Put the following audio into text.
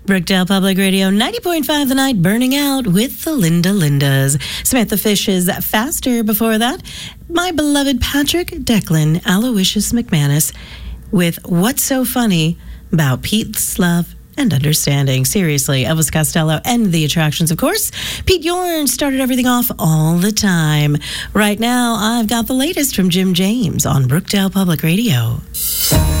Brookdale Public Radio, 90.5 The Night, Burning Out with the Linda Lindas. Samantha Fish's Faster before that. My beloved Patrick Declan Aloysius McManus with What's So Funny About Pete's Love and Understanding. Seriously, Elvis Costello and the Attractions, of course. Pete Yorn started everything off all the time. Right now, I've got the latest from Jim James on Brookdale Public Radio.